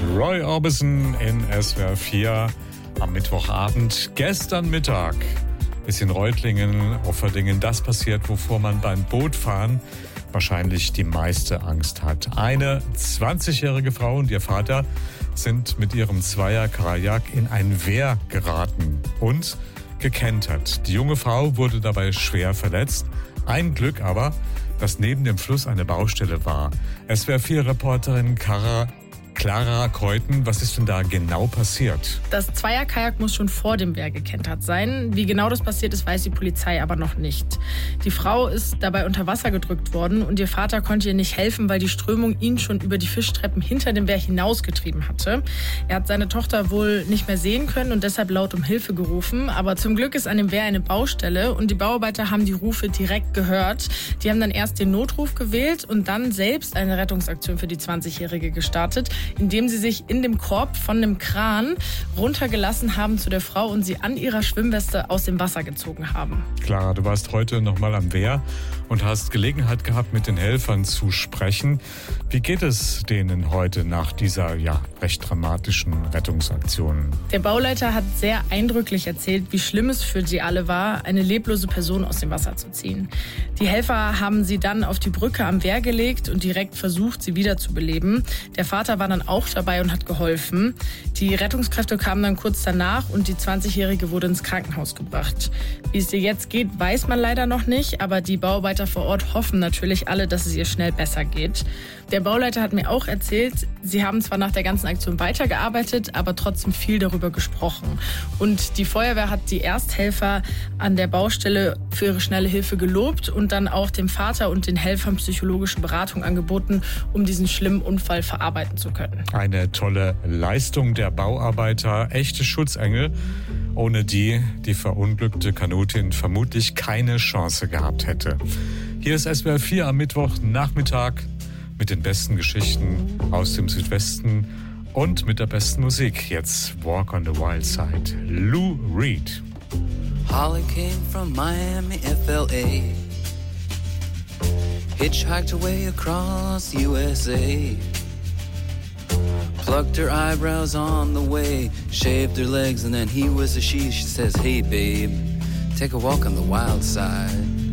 Roy Orbison in SWR 4 am Mittwochabend. Gestern Mittag ist in Reutlingen, Offerdingen, das passiert, wovor man beim Bootfahren wahrscheinlich die meiste Angst hat. Eine 20-jährige Frau und ihr Vater sind mit ihrem Zweier-Kajak in ein Wehr geraten und gekentert. Die junge Frau wurde dabei schwer verletzt. Ein Glück aber, dass neben dem Fluss eine Baustelle war. SWR4-Reporterin Clara Keuten, was ist denn da genau passiert? Das Zweierkajak muss schon vor dem Wehr gekentert sein. Wie genau das passiert ist, weiß die Polizei aber noch nicht. Die Frau ist dabei unter Wasser gedrückt worden und ihr Vater konnte ihr nicht helfen, weil die Strömung ihn schon über die Fischtreppen hinter dem Wehr hinausgetrieben hatte. Er hat seine Tochter wohl nicht mehr sehen können und deshalb laut um Hilfe gerufen. Aber zum Glück ist an dem Wehr eine Baustelle und die Bauarbeiter haben die Rufe direkt gehört. Die haben dann erst den Notruf gewählt und dann selbst eine Rettungsaktion für die 20-Jährige gestartet, indem sie sich in dem Korb von einem Kran runtergelassen haben zu der Frau und sie an ihrer Schwimmweste aus dem Wasser gezogen haben. Clara, du warst heute nochmal am Wehr und hast Gelegenheit gehabt, mit den Helfern zu sprechen. Wie geht es denen heute nach dieser recht dramatischen Rettungsaktion? Der Bauleiter hat sehr eindrücklich erzählt, wie schlimm es für sie alle war, eine leblose Person aus dem Wasser zu ziehen. Die Helfer haben sie dann auf die Brücke am Wehr gelegt und direkt versucht, sie wiederzubeleben. Der Vater war dann auch dabei und hat geholfen. Die Rettungskräfte kamen dann kurz danach und die 20-Jährige wurde ins Krankenhaus gebracht. Wie es ihr jetzt geht, weiß man leider noch nicht, aber die Bauarbeiter vor Ort hoffen natürlich alle, dass es ihr schnell besser geht. Der Bauleiter hat mir auch erzählt, sie haben zwar nach der ganzen Aktion weitergearbeitet, aber trotzdem viel darüber gesprochen. Und die Feuerwehr hat die Ersthelfer an der Baustelle für ihre schnelle Hilfe gelobt und dann auch dem Vater und den Helfern psychologische Beratung angeboten, um diesen schlimmen Unfall verarbeiten zu können. Eine tolle Leistung der Bauarbeiter, echte Schutzengel, ohne die verunglückte Kanutin vermutlich keine Chance gehabt hätte. Hier ist SWR 4 am Mittwochnachmittag mit den besten Geschichten aus dem Südwesten und mit der besten Musik. Jetzt Walk on the Wild Side. Lou Reed. Holly came from Miami, FLA. Hitchhiked away across USA. Plucked her eyebrows on the way, shaved her legs, and then he was a she. She says, hey babe, take a walk on the wild side.